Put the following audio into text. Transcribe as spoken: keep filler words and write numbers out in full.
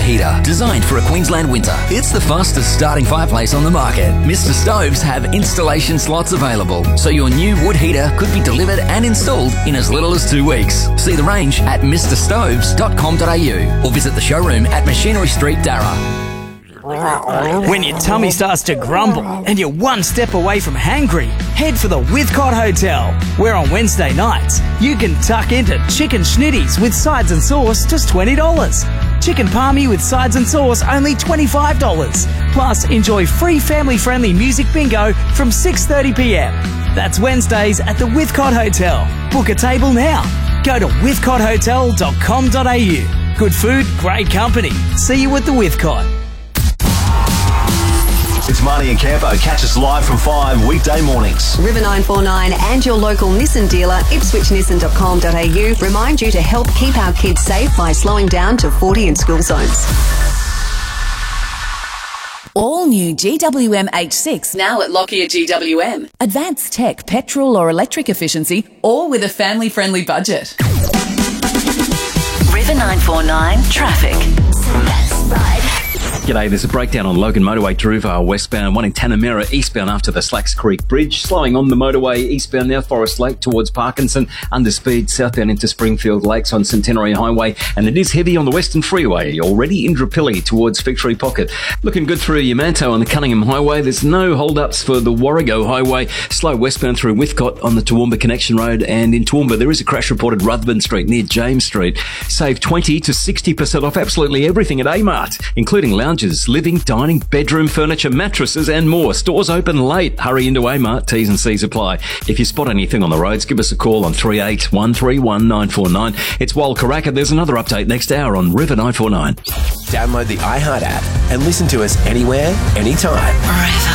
heater designed for a Queensland winter. It's the fastest starting fireplace on the market. Mister Stoves have installation slots available, so your new wood heater could be delivered and installed in as little as two weeks. See the range at mister stoves dot com dot a u or visit the showroom at Machinery Street, Darra. When your tummy starts to grumble and you're one step away from hangry, head for the Withcott Hotel, where on Wednesday nights you can tuck into chicken schnitties with sides and sauce just twenty dollars. Chicken palmy with sides and sauce only twenty-five dollars. Plus, enjoy free family-friendly music bingo from six thirty p m. That's Wednesdays at the Withcott Hotel. Book a table now. Go to withcott hotel dot com dot a u. Good food, great company. See you at the Withcott. It's Marnie and Campo. Catch us live from five weekday mornings. River nine four nine and your local Nissan dealer, ipswich nissan dot com dot a u, remind you to help keep our kids safe by slowing down to forty in school zones. All new G W M H six now at Lockyer G W M. Advanced tech, petrol or electric efficiency, all with a family-friendly budget. River nine four nine traffic. G'day, there's a breakdown on Logan Motorway, Druvar westbound, one in Tanamera eastbound after the Slacks Creek Bridge. Slowing on the motorway eastbound now, Forest Lake towards Parkinson, under speed southbound into Springfield Lakes on Centenary Highway, and it is heavy on the Western Freeway, already in Indooroopilly towards Victory Pocket. Looking good through Yamanto on the Cunningham Highway. There's no hold-ups for the Warrego Highway. Slow westbound through Withcott on the Toowoomba Connection Road, and in Toowoomba there is a crash reported Ruthven Street near James Street. Save twenty to sixty percent off absolutely everything at A-Mart, including lounges, living, dining, bedroom furniture, mattresses and more. Stores open late. Hurry into A-Mart. T's and C's apply. If you spot anything on the roads, give us a call on three eight one three one nine four nine. It's Wal Karaka. There's another update next hour on River nine four nine. Download the iHeart app and listen to us anywhere, anytime. River.